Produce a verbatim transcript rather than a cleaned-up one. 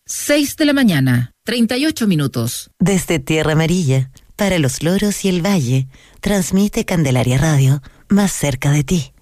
seis de la mañana, treinta y ocho minutos. Desde Tierra Amarilla, para los loros y el valle, transmite Candelaria Radio, más cerca de ti.